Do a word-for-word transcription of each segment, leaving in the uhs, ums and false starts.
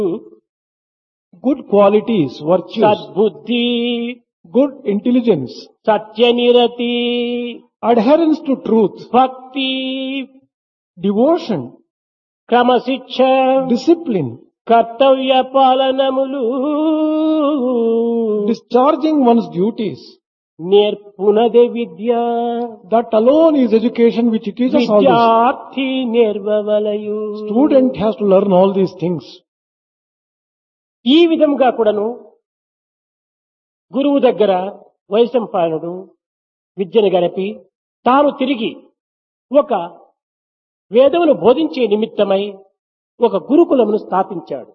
good qualities, virtues, సద్బుద్ధి, good intelligence, సత్యనిరతి, adherence to truth, భక్తి, devotion, క్రమశిక్ష, discipline, కర్తవ్య పాలనములు, discharging one's duties. నేర్పునదే Vidya. That alone is education which teaches all this. విద్యార్థి నేర్వవలయు. Student has to learn all these things. ఈ విధంగా కూడాను గురువు దగ్గర వైశంపాయనుడు విద్యను గడిపి తాను తిరిగి ఒక వేదమును బోధించే నిమిత్తమై ఒక గురుకులమును స్థాపించాడు.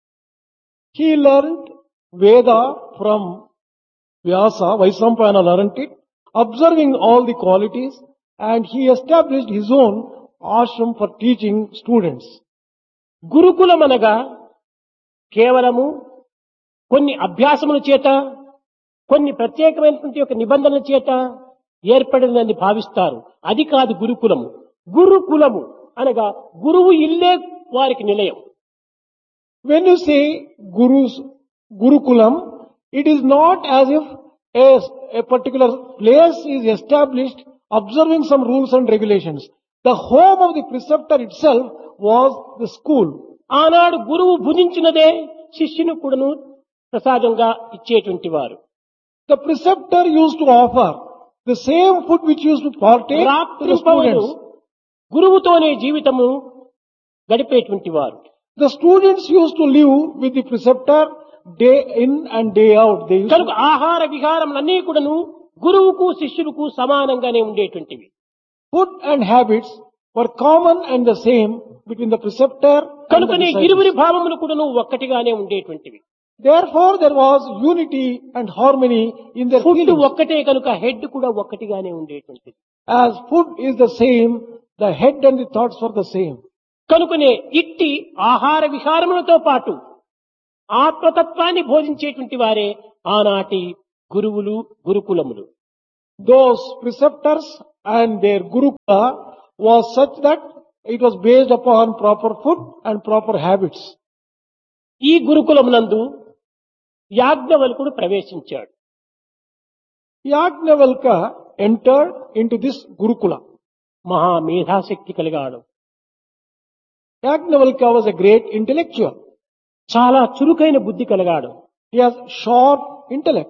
He learned Veda from Vyasa. Vaisampayana learned it, observing all the qualities, and he established his own ashram for teaching students. గురుకులం అనగా కేవలము కొన్ని అభ్యాసముల చేత, కొన్ని ప్రత్యేకమైనటువంటి ఒక నిబంధనల చేత ఏర్పడిందని భావిస్తారు. అది కాదు గురుకులము. గురుకులము అనగా గురువు ఇల్లే వారికి నిలయం. When you say Guru's Gurukulam, it is not as if a, a particular place is established observing some rules and regulations. The home of the preceptor itself was the school. ఆనాడు గురువు భుజించినదే శిష్యుని కూడాను ప్రసాదంగా ఇచ్చేటువంటి వారు. The preceptor used to offer the same food which used to partake to the రాత్రి students. గురువుతోనే జీవితము గడిపేటువంటి వారు. The students used to live with the preceptor day in and day out. They used కనుక to, ఆహార విహారములన్నీ కూడాను గురువుకు శిష్యులకు సమానంగానే ఉండేటువంటివి. food and habits were common and the same between the preceptor and the కనుకనే ఇరువురి disciples. భావములు కూడాను ఒక్కటిగానే ఉండేటువంటివి. Therefore, there was unity and harmony in their food feelings. ఒక్కటే కనుక హెడ్ కూడా ఒక్కటిగానే ఉండేటువంటిది. As food is the same, the head and the thoughts were the same. కనుకనే ఇట్టి ఆహార విహారములతో పాటు ఆత్మతత్వాన్ని బోధించేటువంటి వారే ఆనాటి గురువులు, గురుకులములు. Those preceptors and their gurukula was such that it was based upon proper food and proper habits. ఈ గురుకులమునందు యాజ్ఞవల్కుడు ప్రవేశించాడు. Yajnavalkya entered into this gurukula. మహా మేధాశక్తి కలిగాడు. Yajnavalkya was a great intellectual. చాలా చురుకైన బుద్ధి కలిగాడు. He has sharp intellect.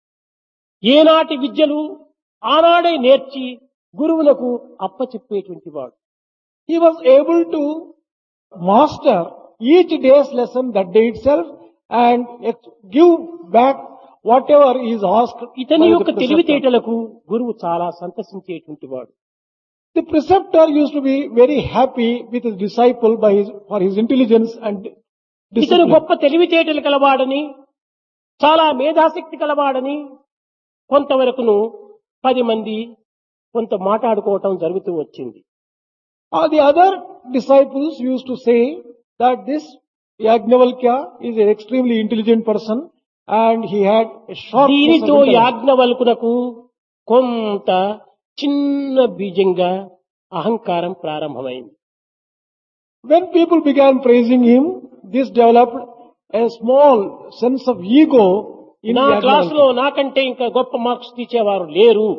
ఏనాటి విద్యలు ఆనాడే నేర్చి గురువులకు అప్పచెప్పేటువంటి వాడు. He was able to master each day's lesson that day itself and ex- give back whatever is asked. ఇతని by the యొక్క preceptor. తెలివితేటలకు గురువు చాలా సంతసించేటువంటి వాడు. The preceptor used to be very happy with his disciple by his, for his intelligence and ఇతను discipline. గొప్ప తెలివితేటలు కలవాడని, చాలా మేధాశక్తి కలవాడని కొంతవరకును పది మంది కొంత మాట్లాడుకోవటం జరుగుతూ వచ్చింది. Uh, the other disciples used to say that this Yajnavalkya is an extremely intelligent person and he had a sharp దీనితో intellect. యాజ్ఞవల్కునకు కొంత చిన్న బీజంగా అహంకారం ప్రారంభమైంది. When people began praising him, this developed a small sense of ego in నా క్లాసులో Yajnavalkya. నాకంటే ఇంకా గొప్ప మార్క్స్ తీసేవారు లేరు.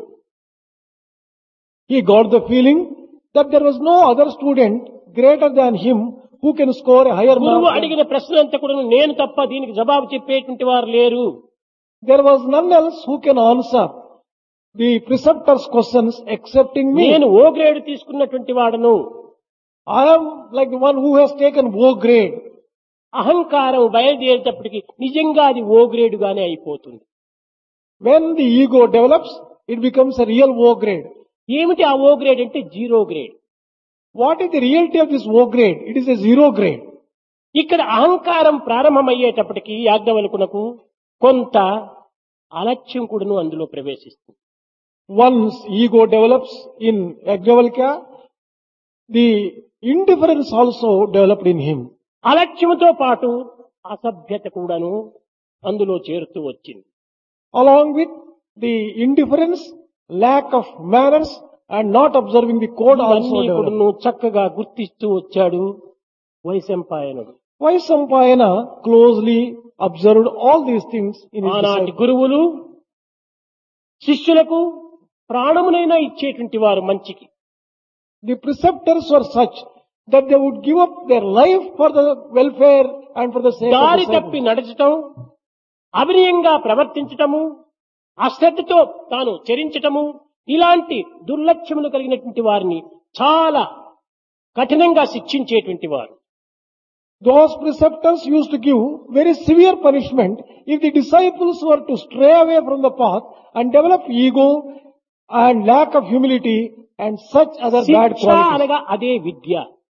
He got the feeling that there was no other student greater than him who can score a higher గురువు mark. అడిగిన ప్రశ్నలంతా కూడా నేను తప్ప దీనికి జవాబు చెప్పేటువంటి వారు లేరు. There was none else who can answer the preceptor's questions excepting me. నేను ఓ గ్రేడ్ తీసుకున్నటువంటి వాడను. I am like the one who has taken O grade. అహంకారం బయలుదేరేటప్పటికి నిజంగా అది ఓ గ్రేడుగానే అయిపోతుంది. When the ego develops, it becomes a real O grade. ఏమిటి ఆ ఓ grade అంటే zero grade. What is the reality of this O grade? It is a zero grade. ఇక్కడ అహంకారం ప్రారంభమయ్యేటప్పటికి యాజ్ఞవల్కునకు కొంత అలక్ష్యం కూడాను అందులో ప్రవేశిస్తుంది. Once ego develops in Yajnavalkya, the indifference also developed in him. అలక్ష్యంతో పాటు అసభ్యత కూడాను అందులో చేరుతూ వచ్చింది. Along with the indifference, lack of manners and not observing the code also ఇవన్నీ developed. కూడాను చక్కగా గుర్తిస్తూ వచ్చాడు వైశంపాయనుడు. Vaisampayana closely observed all these things in his ఆనాటి disciples. గురువులు శిష్యులకు ప్రాణమునైనా ఇచ్చేటువంటి వారు మంచికి. The preceptors were such that they would give up their life for the welfare and for the sake of దారి disciples. తప్పి నడచటం, అవినయంగా ప్రవర్తించటము, అశ్రద్ధతో తాను చరించటము, ఇలాంటి దుర్లక్ష్యములు కలిగినటువంటి వారిని చాలా కఠినంగా శిక్షించేటువంటి వారు. Those preceptors used to give very severe punishment if the disciples were to stray away from the path and develop ego and lack of humility and such other bad శిక్ష qualities. అనగా అదే విద్య.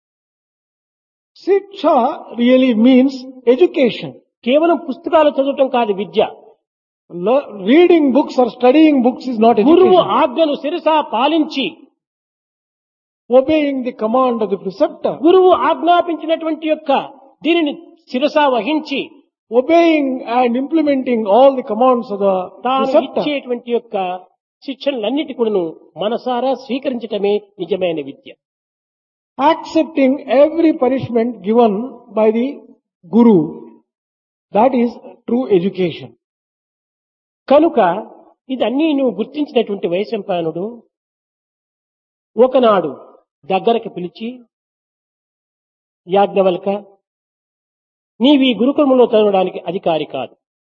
Siksha really means education. కేవలం పుస్తకాలు చదవటం కాదు విద్య. Le- Reading books or studying books is not గురువు education. ఆజ్ఞను శిరసా పాలించి Obeying the command of the preceptor, గురువు ఆజ్ఞాపించినటువంటి యొక్క దీనిని శిరసా వహించి obeying and implementing all the commands of the తాను preceptor, ఇచ్చేటువంటి యొక్క శిక్షణలన్నిటి కూడాను మనసారా స్వీకరించటమే నిజమైన విద్య. accepting every punishment given by the Guru. That is true education. కనుక ఇదన్నీ నువ్వు గుర్తించినటువంటి వైశంపాయనుడు ఒకనాడు దగ్గరకు పిలిచి, యాజ్ఞవల్క, నీవి గురుకులంలో చదవడానికి అధికారి కాదు.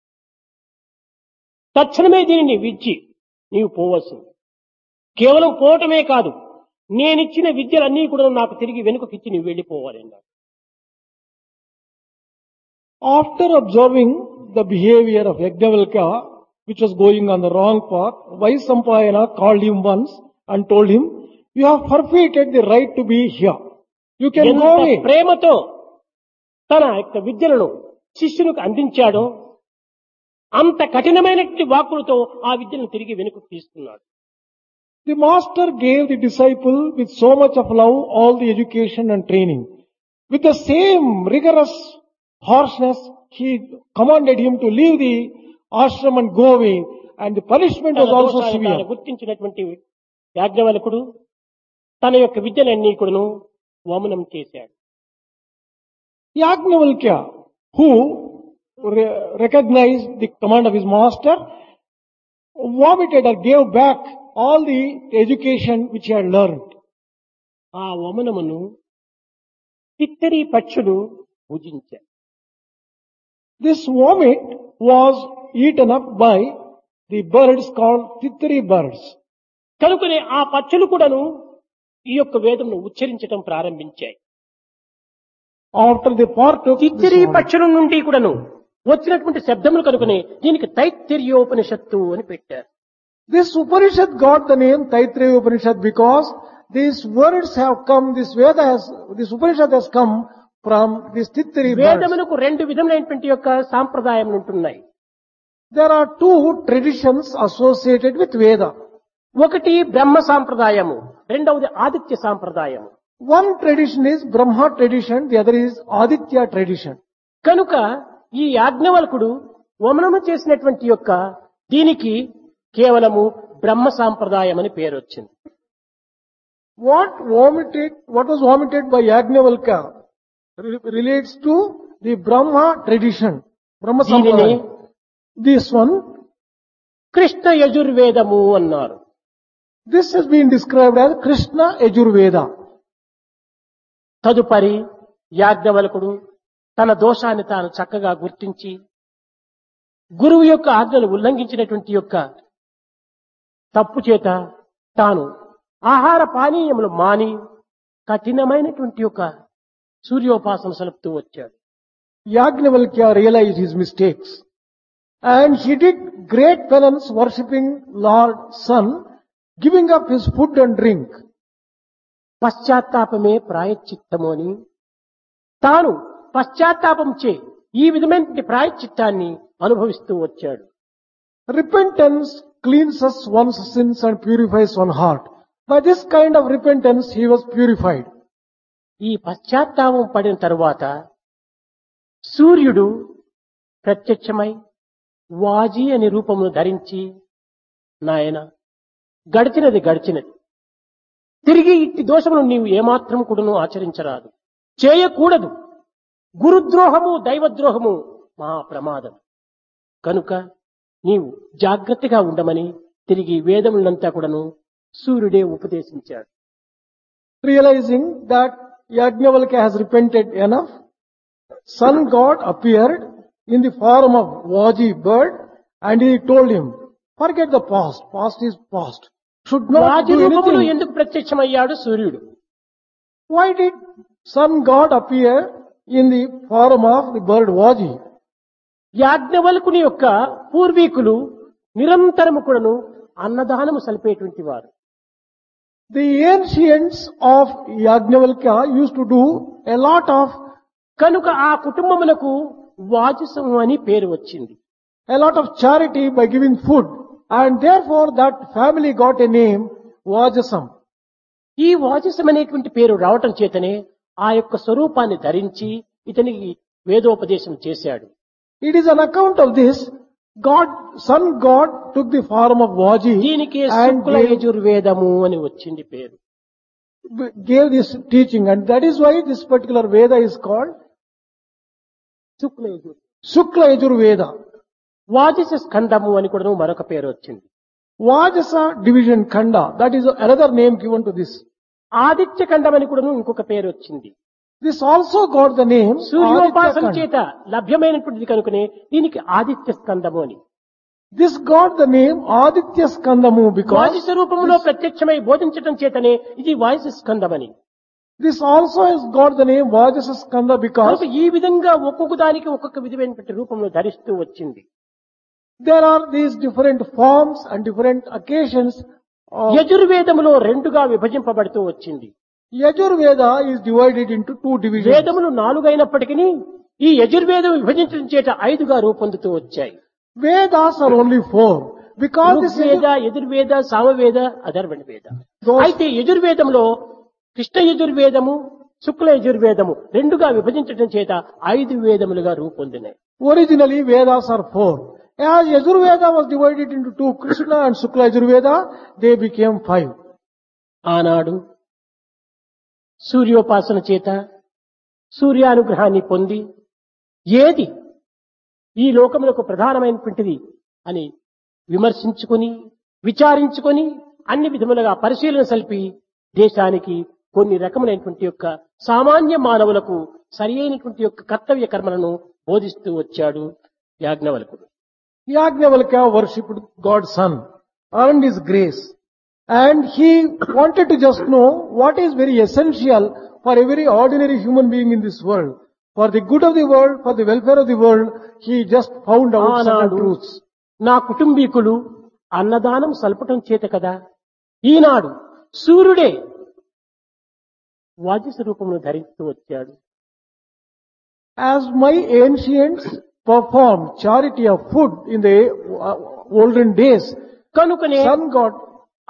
తక్షణమే దీనిని విద్చి నీవు పోవలసింది. కేవలం పోవటమే కాదు, నేనిచ్చిన విద్యలన్నీ కూడా నాకు తిరిగి వెనుకకిచ్చి నీవు వెళ్ళిపోవాలి అన్నాడు. After observing the behavior of Yajnavalkya, which was going on the wrong path, Vaisampayana called him once and told him, you have forfeited the right to be here. You can ఎంత go away. ప్రేమతో తన యొక్క విద్యలను శిష్యునికి అందించాడో అంత కఠినమైనటువంటి వాక్కులతో ఆ విద్యను తిరిగి వెనుకకు తీసుకున్నాడు. The master gave the disciple with so much of love all the education and training. With the same rigorous harshness, he commanded him to leave the ashram and go away, and the punishment was తన also దోషాన్ని severe. తాను గుర్తించినటువంటి యాజ్ఞవల్కుడు తన యొక్క విద్యలన్నీ కూడాను వమనం చేశాడు. Yajnavalkya, who re- recognized the command of his master, vomited or gave back all the education which he had learned. ఆ వమనమును తిత్తరి పక్షులు భుజించారు. This vomit was eaten up by the birds called Tittari birds. కనుకనే ఆ పక్షులు కూడాను ఈ యొక్క వేదమును ఉచ్చరించడం ప్రారంభించాయి. After they partook, this తిత్తిరి vomit, పక్షుల నుండి కూడాను వచ్చినటువంటి శబ్దములు కనుకనే దీనికి తైత్తిర్యోపనిషత్తు అని పెట్టారు. this Upanishad got the name Taittiriya Upanishad because these words have come, this Veda has, this Upanishad has come from these Tittari birds. వేదములకు రెండు విధములైనటువంటి యొక్క సాంప్రదాయములు ఉంటున్నాయి. There are two traditions associated with Veda. ఒకటి బ్రహ్మ సాంప్రదాయము, రెండవది Aditya సాంప్రదాయము. One tradition is Brahma tradition, the other is Aditya tradition. కనుక ఈ యాజ్ఞవల్కుడు వమనము చేసినటువంటి యొక్క దీనికి కేవలము బ్రహ్మ సాంప్రదాయం అని పేరు వచ్చింది. What vomited, what was vomited by Yajnavalkya re- relates to the Brahma tradition, Brahma దీనిని Sampradaya. This one, కృష్ణ యజుర్వేదము అన్నారు. this has been described as Krishna Yajurveda. తదుపరి యాజ్ఞవల్కుడు తన దోషాన్ని తాను చక్కగా గుర్తించి గురువు యొక్క ఆజ్ఞను ఉల్లంఘించినటువంటి యొక్క తప్పు చేత తాను ఆహార పానీయములు మాని కఠినమైనటువంటి యొక్క సూర్యోపాసన సలుపుతూ వచ్చాడు. Yajnavalkya realized his mistakes and he did great penance worshipping Lord Sun, giving up his food and drink. పశ్చాత్తాపమే ప్రాయశ్చిత్తము అని తాను పశ్చాత్తాపం చే ఈ విధమైనటువంటి ప్రాయశ్చిత్తాన్ని అనుభవిస్తూ వచ్చాడు. Repentance cleanses one's sins and purifies one's heart. By this kind of repentance he was purified. ఈ పశ్చాత్తాపం పడిన తరువాత సూర్యుడు ప్రత్యక్షమై వాజీ అనే రూపమును ధరించి, నాయన గడిచినది గడిచినది, తిరిగి ఇట్టి దోషమును నీవు ఏమాత్రం కూడాను ఆచరించరాదు, చేయకూడదు, గురుద్రోహము దైవద్రోహము మహా ప్రమాదం కనుక నీవు జాగ్రత్తగా ఉండమని తిరిగి వేదములంతా కూడాను సూర్యుడే ఉపదేశించాడు. Realizing that Yajnavalkya has repented enough, sun god appeared in the form of Vaji bird and he told him, forget the past, past is past. Should not Raju do రూపములో anything. ఎందుకు ప్రత్యక్షమయ్యాడు సూర్యుడు? Why did sun god appear in the form of the bird Vaji? యాజ్ఞవల్కుని యొక్క పూర్వీకులు నిరంతరము కూడాను అన్నదానము సలిపేటువంటి వారు. The ancients of Yajnavalkya used to do a lot of, కనుక ఆ కుటుంబములకు వాజసము అని పేరు వచ్చింది. a lot of charity by giving food and therefore that family got a name Vajasam. ఈ వాజసం అనేటువంటి పేరు రావటం చేతనే ఆ యొక్క స్వరూపాన్ని ధరించి ఇతనికి వేదోపదేశం చేశాడు. It is on account of this, God, sun god took the form of Vaji దీనికి and శుక్ల gave, యజుర్వేదము అని వచ్చింది పేరు. gave this teaching, and that is why this particular Veda is called Shukla Yajur Shukla Yajur Veda. వాజస స్కందము అని కూడా మరొక పేరు వచ్చింది. Vajasa division Khanda, that is another name given to this. Aditya ఖండం అని కూడా ఇంకొక పేరు వచ్చింది. This also got the name సూర్యోపాసన Aditya Khanda. చేత లభ్యమైనటువంటిది కనుకనే దీనికి ఆదిత్య స్కందము అని. This got the name Aditya Skandamu because వాజస రూపంలో ప్రత్యక్షమై బోధించటం చేతనే ఇది వాజస స్కందమని. this also has got the name Vajasa Skanda because కనుక ఈ విధంగా ఒక్కొక్క దానికి ఒక్కొక్క విధమైనటువంటి రూపంలో ధరిస్తూ వచ్చింది. there are these different forms and different occasions of యజుర్వేదములో రెండుగా విభజింపబడుతూ వచ్చింది. Yajur Veda is divided into two divisions. వేదములు నాలుగైనప్పటికీ ఈ యజుర్వేదం విభజించడం చేత ఐదుగా రూపొందుతూ వచ్చాయి. Vedas are only four because this Rigveda is Yajurveda Samaveda అధర్వణ వేద. Those- అయితే యజుర్వేదంలో కృష్ణ యజుర్వేదము శుక్ల యజుర్వేదము రెండుగా విభజించడం చేత ఐదు వేదములుగా రూపొందినాయి. originally Vedas are four. As Yajur Veda was divided into two, Krishna and Shukla Yajur Veda, they became five. ఆనాడు సూర్యోపాసన చేత సూర్యానుగ్రహాన్ని పొంది ఏది ఈ లోకములకు ప్రధానమైనటువంటిది అని విమర్శించుకొని విచారించుకొని అన్ని విధములుగా పరిశీలన సల్పి దేశానికి కొన్ని రకములైనటువంటి యొక్క సామాన్య మానవులకు సరి అయినటువంటి యొక్క కర్తవ్య కర్మలను బోధిస్తూ వచ్చాడు యాజ్ఞవల్కుడు. Yajnavalkya worshipped God's son, earned his grace, and he wanted to just know what is very essential for every ordinary human being in this world. For the good of the world, for the welfare of the world, he just found out certain ఆనాడు truths. నా కుటుంబీకులు అన్నదానం సల్పటం చేత కదా ఈనాడు సూర్యుడే వాజస రూపమును ధరిస్తూ వచ్చాడు. As my ancients performed charity of food in the uh, olden days, కనుకనే sun god